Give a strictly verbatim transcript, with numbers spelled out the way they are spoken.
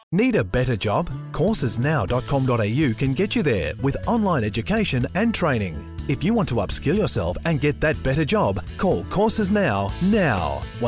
Need a better job? courses now dot com dot a u can get you there with online education and training. If you want to upskill yourself and get that better job, call Courses Now now.